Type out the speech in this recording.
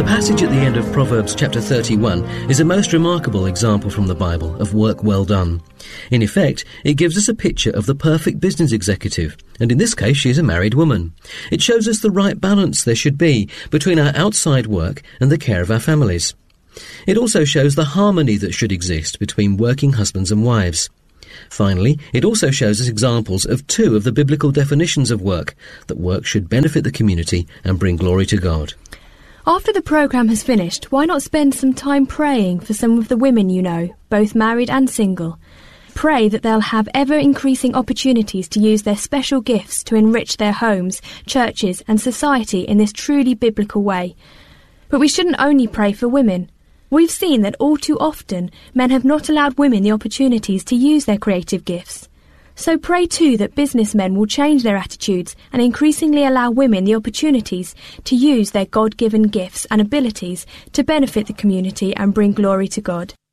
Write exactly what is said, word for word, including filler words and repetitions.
The passage at the end of Proverbs chapter thirty-one is a most remarkable example from the Bible of work well done. In effect, it gives us a picture of the perfect business executive, and in this case she is a married woman. It shows us the right balance there should be between our outside work and the care of our families. It also shows the harmony that should exist between working husbands and wives. Finally, it also shows us examples of two of the biblical definitions of work, that work should benefit the community and bring glory to God. After the programme has finished, why not spend some time praying for some of the women you know, both married and single? Pray that they'll have ever-increasing opportunities to use their special gifts to enrich their homes, churches and society in this truly biblical way. But we shouldn't only pray for women. We've seen that all too often men have not allowed women the opportunities to use their creative gifts. So pray too that businessmen will change their attitudes and increasingly allow women the opportunities to use their God-given gifts and abilities to benefit the community and bring glory to God.